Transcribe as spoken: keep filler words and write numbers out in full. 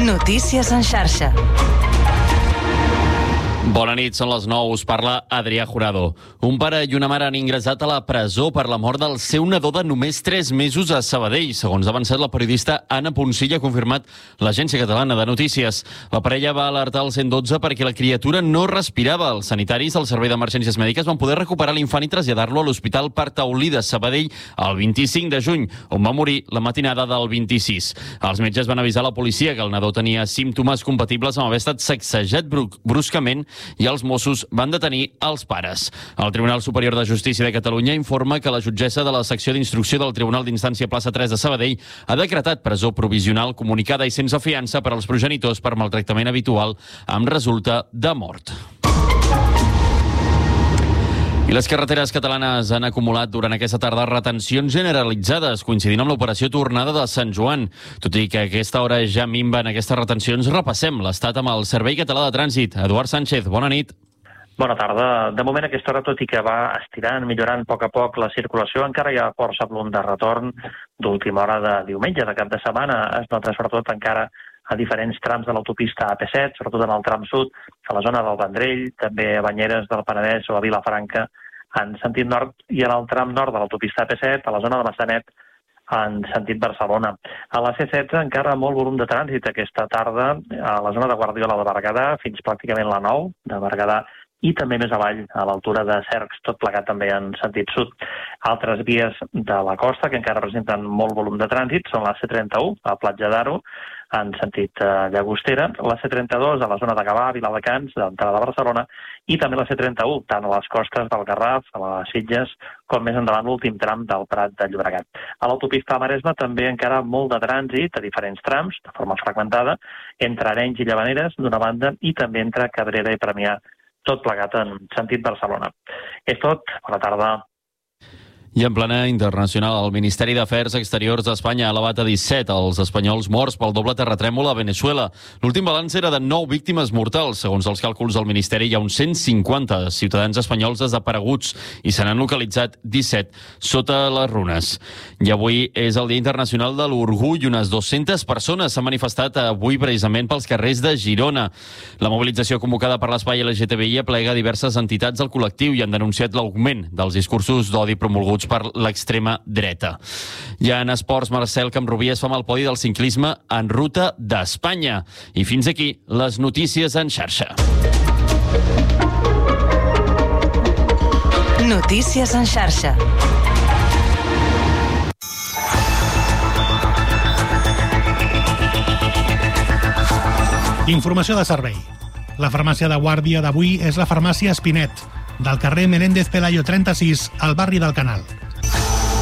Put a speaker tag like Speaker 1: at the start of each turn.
Speaker 1: Notícies en xarxa.
Speaker 2: Bona nit, són les nou, us parla Adrià Jurado. Un pare i una mare han ingressat a la presó per la mort del seu nadó de només tres mesos a Sabadell. Segons ha avançat la periodista Anna Poncilla, ha confirmat l'Agència Catalana de Notícies. La parella va alertar al cent dotze perquè la criatura no respirava. Els sanitaris del Servei d'Emergències Mèdiques van poder recuperar l'infant i traslladar-lo a l'Hospital Parc Taulí de Sabadell el vint-i-cinc de juny, on va morir la matinada del vint-i-sis. Els metges van avisar la policia que el nadó tenia símptomes compatibles amb haver estat sacsejat bruscament i els Mossos van detenir els pares. El Tribunal Superior de Justícia de Catalunya informa que la jutgessa de la secció d'instrucció del Tribunal d'Instància Plaça tres de Sabadell ha decretat presó provisional comunicada i sense fiança per als progenitors per maltractament habitual amb resulta de mort. I les carreteres catalanes han acumulat durant aquesta tarda retencions generalitzades, coincidint amb l'operació tornada de Sant Joan. Tot i que a aquesta hora ja minven aquestes retencions, repassem l'estat amb el Servei Català de Trànsit. Eduard Sánchez, bona nit.
Speaker 3: Bona tarda. De moment, aquesta hora, tot i que va estirant, millorant a poc a poc la circulació, encara hi ha força volum de retorn d'última hora de diumenge, de cap de setmana. Es nota sobretot encara a diferents trams de l'autopista A P set, sobretot en el tram sud, a la zona del Vendrell, també a Banyeres del Penedès o a Vilafranca, en sentit nord, i en el tram nord de l'autopista A P set, a la zona de Massanet, en sentit Barcelona. A la C setze encara molt volum de trànsit aquesta tarda a la zona de Guardiola de Berguedà, fins pràcticament la nou de Berguedà, i també més avall, a l'altura de Cercs, tot plegat també en sentit sud. Altres vies de la costa que encara presenten molt volum de trànsit són la C trenta-u, a Platja d'Aro, en sentit eh, Llagostera, la C trenta-dos a la zona de Gavà, Viladecans, d'entrada a Barcelona, i també la C trenta-u, tant a les costes del Garraf, a les Sitges, com més endavant l'últim tram del Prat de Llobregat. A l'autopista Maresme també encara molt de trànsit a diferents trams, de forma fragmentada, entre Arenys i Llavaneres, d'una banda, i també entre Cabrera i Premià, tot plegat en sentit Barcelona. És tot. Bona tarda.
Speaker 2: I en plana internacional, el Ministeri d'Afers Exteriors d'Espanya ha elevat a disset els espanyols morts pel doble terratrèmol a Veneçuela. L'últim balanç era de nou víctimes mortals. Segons els càlculs del Ministeri, hi ha uns cent cinquanta ciutadans espanyols desapareguts i se n'han localitzat disset sota les runes. I avui és el Dia Internacional de l'Orgull. Unes dues-centes persones s'han manifestat avui precisament pels carrers de Girona. La mobilització convocada per l'Espai L G T B I aplega diverses entitats del col·lectiu i han denunciat l'augment dels discursos d'odi promulguts per l'extrema dreta. I en esports, Marcel Camprovies fa amb el podi del ciclisme en ruta d'Espanya. I fins aquí les notícies en xarxa.
Speaker 1: Notícies en xarxa.
Speaker 4: Informació de servei. La farmàcia de guàrdia d'avui és la farmàcia Espinet, del carrer Menéndez Pelayo trenta-sis, al barri del Canal.